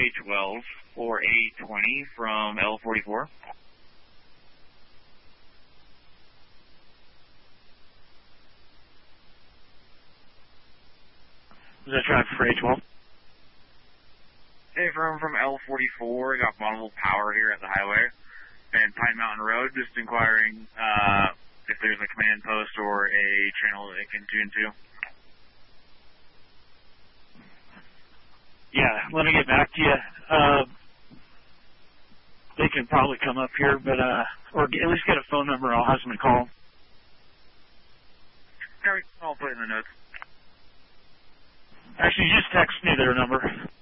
A12 or A20 from L44. Is that traffic for A12? Hey, from L44, got multiple power here at the highway and Pine Mountain Road, just inquiring if there's a command post or a channel that it can tune to. Yeah, let me get back to you. They can probably come up here, but or at least get a phone number. I'll have someone call. I'll put it in the notes. Actually, just text me their number.